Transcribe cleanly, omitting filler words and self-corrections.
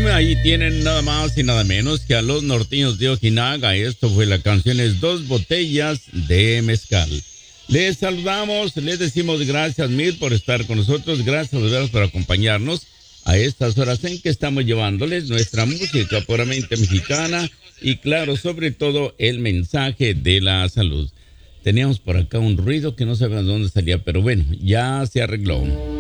ahí tienen nada más y nada menos que a los norteños de Ojinaga. Esto fue la canción Es Dos Botellas de Mezcal. Les saludamos, les decimos gracias mil por estar con nosotros, gracias de verdad por acompañarnos a estas horas en que estamos llevándoles nuestra música puramente mexicana y claro, sobre todo el mensaje de la salud. Teníamos por acá un ruido que no sabemos dónde salía, pero bueno, ya se arregló.